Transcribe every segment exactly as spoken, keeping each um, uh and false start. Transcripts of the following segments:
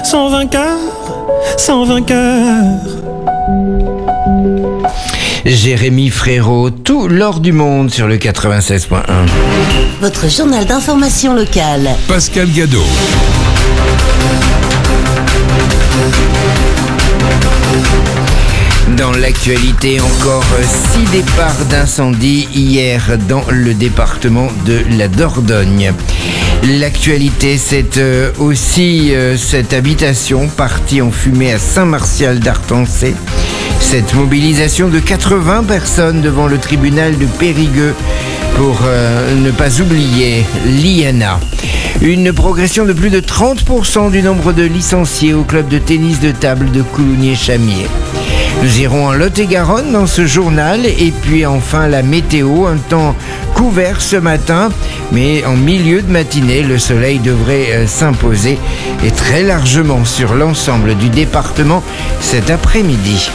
sans vainqueur, sans vainqueur. Jérémy Frérot, tout l'or du monde sur le quatre-vingt-seize point un. Votre journal d'information locale. Pascal Gadot. Dans l'actualité, encore six départs d'incendie hier dans le département de la Dordogne. L'actualité, c'est aussi cette habitation partie en fumée à Saint-Martial d'Artancé. Cette mobilisation de quatre-vingts personnes devant le tribunal de Périgueux pour euh, ne pas oublier l'I N A. Une progression de plus de trente pour cent du nombre de licenciés au club de tennis de table de Coulommiers-Chamiers. Nous irons en Lot-et-Garonne dans ce journal et puis enfin la météo, un temps couvert ce matin, mais en milieu de matinée, le soleil devrait euh, s'imposer et très largement sur l'ensemble du département cet après-midi.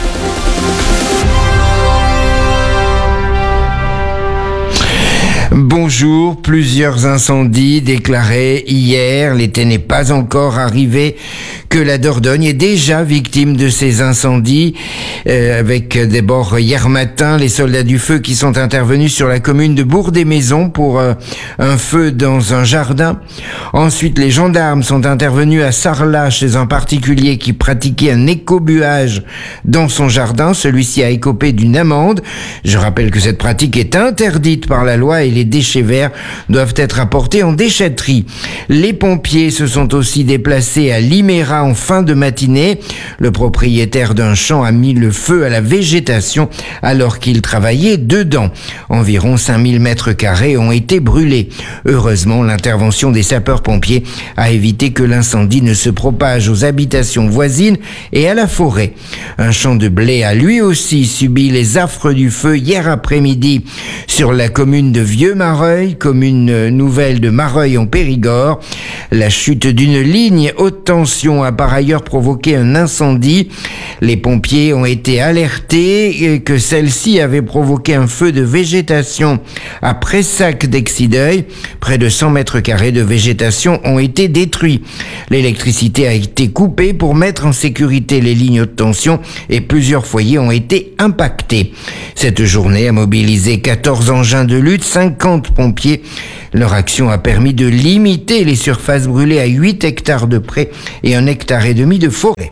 Bonjour, plusieurs incendies déclarés hier, l'été n'est pas encore arrivé, que la Dordogne est déjà victime de ces incendies, euh, avec d'abord hier matin les soldats du feu qui sont intervenus sur la commune de Bourg-des-Maisons pour euh, un feu dans un jardin. Ensuite, les gendarmes sont intervenus à Sarlat chez un particulier qui pratiquait un écobuage dans son jardin. Celui-ci a écopé d'une amende. Je rappelle que cette pratique est interdite par la loi et les déchets verts doivent être apportés en déchetterie. Les pompiers se sont aussi déplacés à Liméra en fin de matinée. Le propriétaire d'un champ a mis le feu à la végétation alors qu'il travaillait dedans. Environ cinq mille mètres carrés ont été brûlés. Heureusement, l'intervention des sapeurs-pompiers a évité que l'incendie ne se propage aux habitations voisines et à la forêt. Un champ de blé a lui aussi subi les affres du feu hier après-midi sur la commune de Vieux-Mareuil, commune nouvelle de Mareuil en Périgord. La chute d'une ligne haute tension a par ailleurs provoqué un incendie. Les pompiers ont été alertés que celle-ci avait provoqué un feu de végétation à Pressac d'Exideuil. Près de cent mètres carrés de végétation ont été détruits. L'électricité a été coupée pour mettre en sécurité les lignes haute tension et plusieurs foyers ont été impactés. Cette journée a mobilisé quatorze engins de lutte, cinquante pompiers. Leur action a permis de limiter les surfaces brûlées à huit hectares de prés et un hectare et demi de forêt.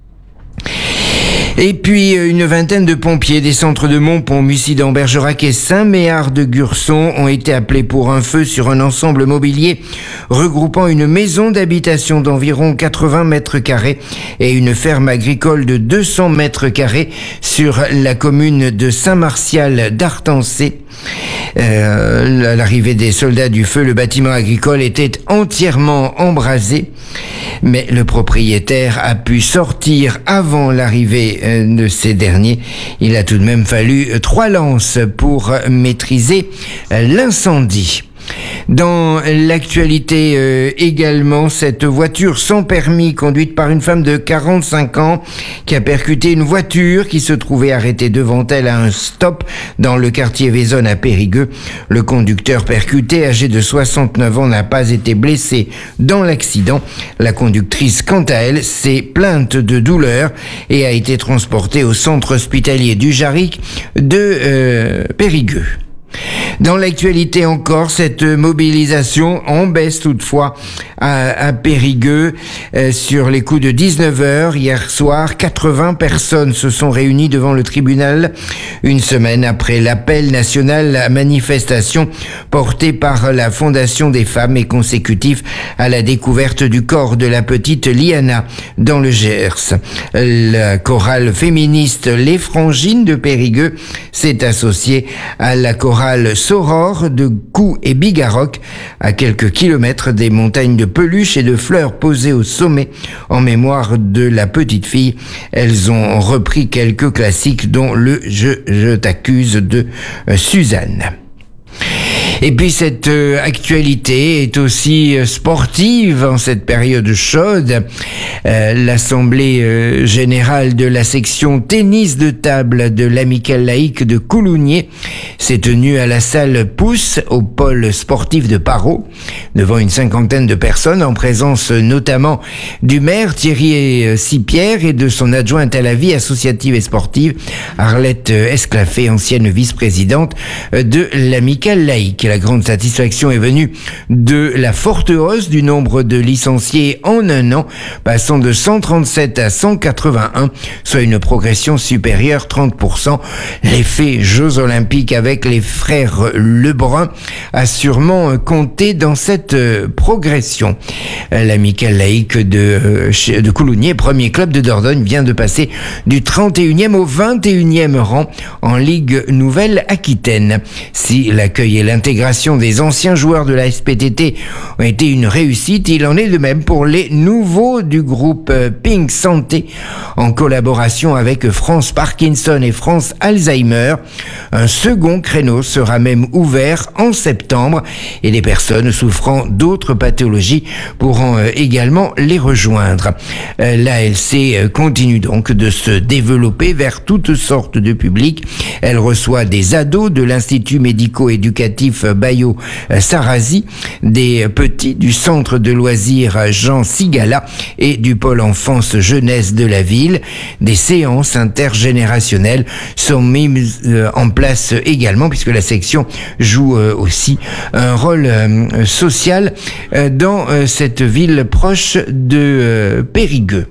Et puis, une vingtaine de pompiers des centres de Montpont, Mussidan, Bergerac et Saint-Méard de Gurson ont été appelés pour un feu sur un ensemble mobilier regroupant une maison d'habitation d'environ quatre-vingts mètres carrés et une ferme agricole de deux cents mètres carrés sur la commune de Saint-Martial d'Artancé. Euh, à l'arrivée des soldats du feu, le bâtiment agricole était entièrement embrasé, mais le propriétaire a pu sortir avant l'arrivée euh, de ces derniers. Il a tout de même fallu trois lances pour maîtriser euh, l'incendie. Dans l'actualité euh, également, cette voiture sans permis conduite par une femme de quarante-cinq ans qui a percuté une voiture qui se trouvait arrêtée devant elle à un stop dans le quartier Vaisonne à Périgueux. Le conducteur percuté, âgé de soixante-neuf ans, n'a pas été blessé dans l'accident. La conductrice, quant à elle, s'est plainte de douleur et a été transportée au centre hospitalier du Jarric de euh, Périgueux. Dans l'actualité encore, cette mobilisation en baisse toutefois à, à Périgueux euh, sur les coups de dix-neuf heures hier soir. quatre-vingts personnes se sont réunies devant le tribunal une semaine après l'appel national à manifestation porté par la Fondation des femmes et consécutif à la découverte du corps de la petite Liana dans le Gers. La chorale féministe Les Frangines de Périgueux s'est associée à la chorale Soror de Cou et Bigarroc, à quelques kilomètres des montagnes de peluches et de fleurs posées au sommet en mémoire de la petite fille. Elles ont repris quelques classiques dont le Je, je t'accuse de euh, Suzanne. Et puis cette euh, actualité est aussi euh, sportive en cette période chaude. Euh, L'Assemblée euh, générale de la section tennis de table de l'Amicale laïque de Coulommiers s'est tenue à la salle Pousse au pôle sportif de Parot, devant une cinquantaine de personnes, en présence notamment du maire Thierry Sipierre et de son adjointe à la vie associative et sportive, Arlette Esclafé, ancienne vice-présidente de l'Amicale laïque. La grande satisfaction est venue de la forte hausse du nombre de licenciés en un an, passant de cent trente-sept à cent quatre-vingt-un, soit une progression supérieure trente pour cent. L'effet Jeux Olympiques avec les frères Lebrun a sûrement compté dans cette progression. L'Amicale laïque de, de Coulounier, premier club de Dordogne, vient de passer du trente et unième au vingt et unième rang en Ligue Nouvelle-Aquitaine. Si l'accueil et l'intégration des anciens joueurs de la S P T T ont été une réussite, il en est de même pour les nouveaux du groupe Pink Santé, en collaboration avec France Parkinson et France Alzheimer. Un second créneau sera même ouvert en septembre et les personnes souffrant d'autres pathologies pourront également les rejoindre. L'A L C continue donc de se développer vers toutes sortes de publics. Elle reçoit des ados de l'Institut médico-éducatif Bayo Sarrazy, des petits du centre de loisirs Jean Sigala et du pôle enfance jeunesse de la ville. Des séances intergénérationnelles sont mises en place également, puisque la section joue aussi un rôle social dans cette ville proche de Périgueux.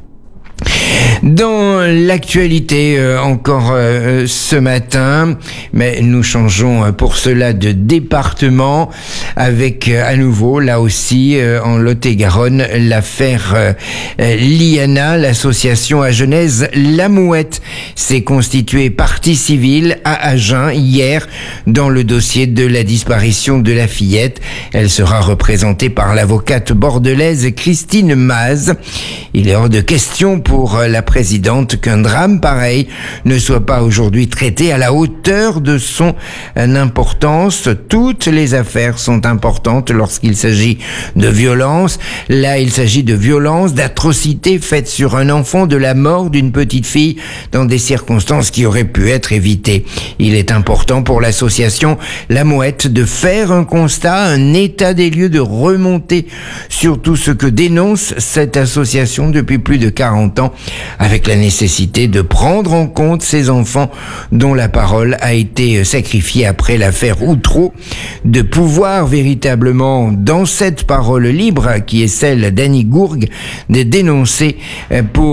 Dans l'actualité euh, encore euh, ce matin, mais nous changeons euh, pour cela de département avec euh, à nouveau, là aussi euh, en Lot-et-Garonne, l'affaire euh, Liana. L'association à Genèse La Mouette s'est constituée partie civile à Agen hier dans le dossier de la disparition de la fillette. Elle sera représentée par l'avocate bordelaise Christine Maz. Il est hors de question pour la présidente qu'un drame pareil ne soit pas aujourd'hui traité à la hauteur de son importance. Toutes les affaires sont importantes lorsqu'il s'agit de violence. Là, il s'agit de violence, d'atrocités faites sur un enfant, de la mort d'une petite fille dans des circonstances qui auraient pu être évitées. Il est important pour l'association La Mouette de faire un constat, un état des lieux, de remonter sur tout ce que dénonce cette association depuis plus de quarante ans, avec la nécessité de prendre en compte ces enfants dont la parole a été sacrifiée après l'affaire Outreau, de pouvoir véritablement, dans cette parole libre qui est celle d'Annie Gourgue, de dénoncer pour